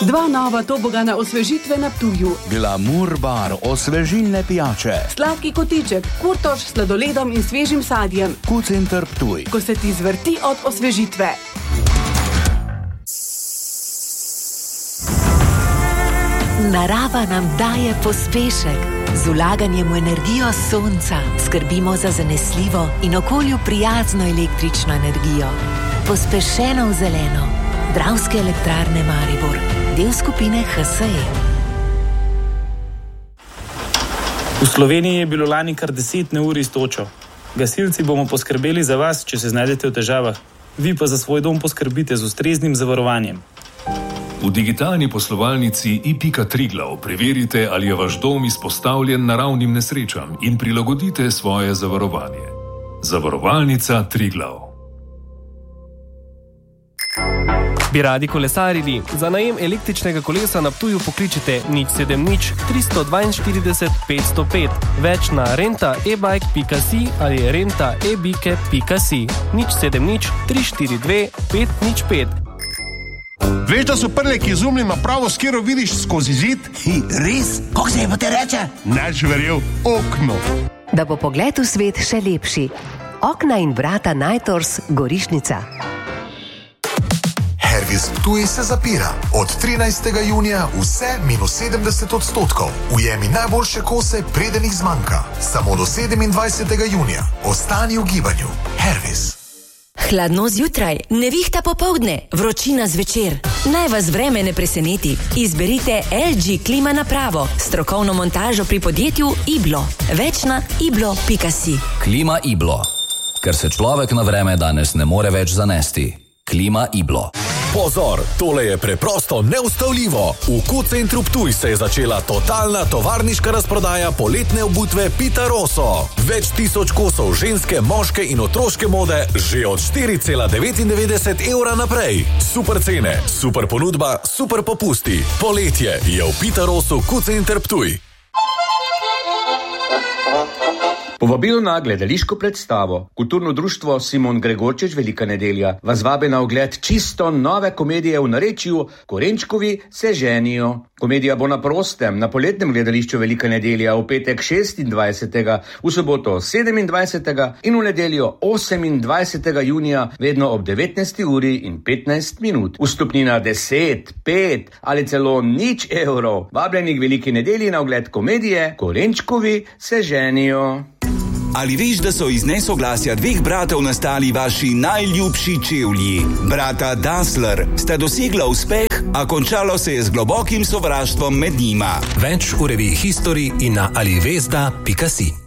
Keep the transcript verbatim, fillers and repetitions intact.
Dva nova tobogana osvežitve na Ptuju. Glamour bar, osvežilne pijače. Sladki kotiček, kurtoš s sladoledom in svežim sadjem. Q-center Ptuj. Ko se ti zvrti od osvežitve. Narava nam daje pospešek. Z vlaganjem v energijo sonca skrbimo za zanesljivo in okolju prijazno električno energijo. Pospešeno v zeleno. Dravske elektrarne Maribor. Del skupine H S E. V Sloveniji je bilo lani kar deset neurij s točo. Gasilci bomo poskrbeli za vas, če se znajdete v težavah. Vi pa za svoj dom poskrbite z ustreznim zavarovanjem. V digitalni poslovalnici i pika Triglav preverite, ali je vaš dom izpostavljen naravnim nesrečam in prilagodite svoje zavarovanje. Zavarovalnica Triglav. Bi radi kolesarili? Za najem električnega kolesa na Ptuju pokličite nič sedem nič tristo dvainštirideset petsto pet. Več na renta e bike pika si ali renta e bike pika si. nič sedem nič tri štiri dve pet nič pet. Veš, da so prleki izumili napravo, s katero vidiš skozi zid? Hi, res? Kako se je pa te reče? Neč verjel, okno. Da bo pogled v svet še lepši. Okna in vrata Nightors Gorišnica. Hervis Ptuj se zapira. Od trinajstega junija vse minus sedemdeset odstotkov. Ujemi najboljše kose, preden jih zmanjka. Samo do sedemindvajsetega junija. Ostani v gibanju. Hervis. Hladno zjutraj, nevihta popoldne, vročina zvečer. Naj vas vreme ne preseneti. Izberite el dži klima napravo, strokovno montažo pri podjetju Iblo. Več na iblo pika si. Klima Iblo. Ker se človek na vreme danes ne more več zanesti. Klima Iblo. Pozor, tole je preprosto neustavljivo. V Q-centru Ptuj se je začela totalna tovarniška razprodaja poletne obutve Pita Rosso. Več tisoč kosov ženske, moške in otroške mode že od štiri cela devetindevetdeset evra naprej. Super cene, super ponudba, super popusti. Poletje je v Pita Rossu Q-center Ptuj. Povabilo na gledališko predstavo. Kulturno društvo Simon Gregorčič Velika nedelja vas vabi na ogled čisto nove komedije v narečju Korenčkovi se ženijo. Komedija bo na prostem, na poletnem gledališču Velika nedelja v petek šestindvajsetega, v soboto sedemindvajsetega in v nedeljo osemindvajsetega junija vedno ob devetnajsti uri in petnajst minut. Vstopnina deset, pet ali celo nič evrov. Vabljeni k Veliki nedelji na ogled komedije Korenčkovi se ženijo. Ali veš, da so iz nesoglasja dveh bratov nastali vaši najljubši čevlji? Brata Dassler sta dosegla uspeh, a končalo se je z globokim sovraštvom med njima. Več v reviji History in na alivesda pika si.